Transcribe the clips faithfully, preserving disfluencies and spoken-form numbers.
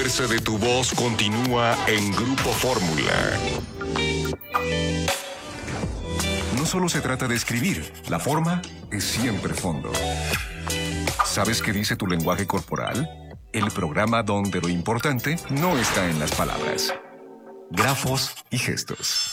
fuerza de tu voz continúa en Grupo Fórmula. No solo se trata de escribir, la forma es siempre fondo. ¿Sabes qué dice tu lenguaje corporal? El programa donde lo importante no está en las palabras. Grafos y gestos.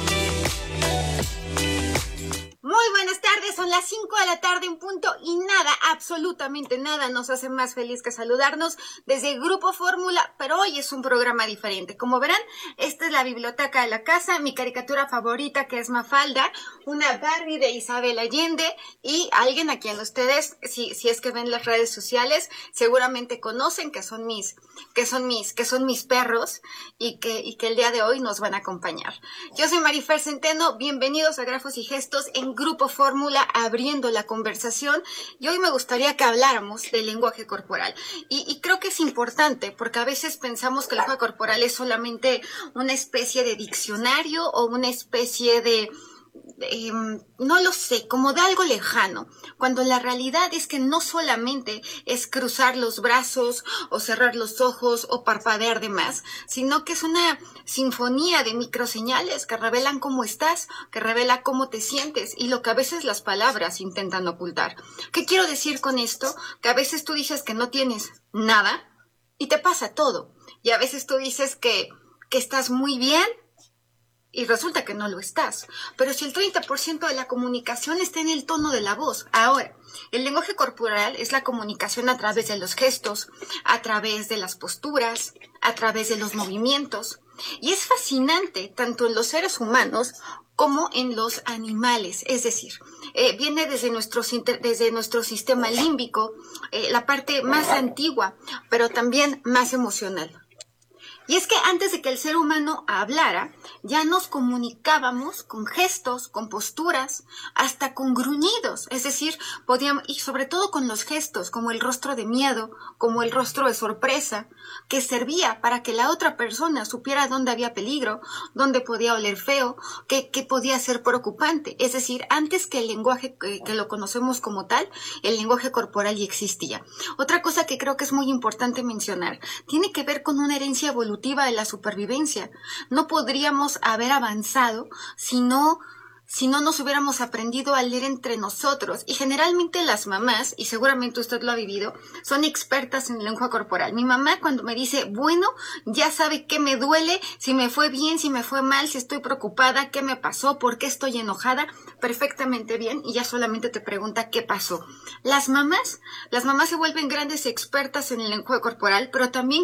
Muy buenas tardes, son las cinco de la tarde en punto y nada, absolutamente nada nos hace más feliz que saludarnos desde el Grupo Fórmula, pero hoy es un programa diferente. Como verán, esta es la biblioteca de la casa, mi caricatura favorita que es Mafalda, una Barbie de Isabel Allende y alguien a quien ustedes, si, si es que ven las redes sociales, seguramente conocen que son mis, que son mis, que son mis perros y que, y que el día de hoy nos van a acompañar. Yo soy Marifer Centeno, bienvenidos a Grafos y Gestos en Grupo Fórmula, abriendo la conversación, y hoy me gustaría que habláramos del lenguaje corporal. Y, y creo que es importante, porque a veces pensamos que el lenguaje corporal es solamente una especie de diccionario o una especie de... Eh, no lo sé, como de algo lejano, cuando la realidad es que no solamente es cruzar los brazos o cerrar los ojos o parpadear de más, sino que es una sinfonía de microseñales que revelan cómo estás, que revela cómo te sientes y lo que a veces las palabras intentan ocultar. ¿Qué quiero decir con esto? Que a veces tú dices que no tienes nada y te pasa todo, y a veces tú dices que, que estás muy bien y resulta que no lo estás. Pero si el treinta por ciento de la comunicación está en el tono de la voz. Ahora, el lenguaje corporal es la comunicación a través de los gestos, a través de las posturas, a través de los movimientos. Y es fascinante tanto en los seres humanos como en los animales. Es decir, eh, viene desde nuestro, desde nuestro sistema límbico, eh, la parte más antigua, pero también más emocional. Y es que antes de que el ser humano hablara, ya nos comunicábamos con gestos, con posturas, hasta con gruñidos. Es decir, podíamos, y sobre todo con los gestos, como el rostro de miedo, como el rostro de sorpresa, que servía para que la otra persona supiera dónde había peligro, dónde podía oler feo, qué, qué podía ser preocupante. Es decir, antes que el lenguaje que, que lo conocemos como tal, el lenguaje corporal ya existía. Otra cosa que creo que es muy importante mencionar, tiene que ver con una herencia evolutiva de la supervivencia. No podríamos haber avanzado si no, si no nos hubiéramos aprendido a leer entre nosotros. Y generalmente las mamás, y seguramente usted lo ha vivido, son expertas en lengua corporal. Mi mamá cuando me dice, bueno, ya sabe qué me duele, si me fue bien, si me fue mal, si estoy preocupada, qué me pasó, por qué estoy enojada, perfectamente bien, y ya solamente te pregunta qué pasó. Las mamás, las mamás se vuelven grandes expertas en el lenguaje corporal, pero también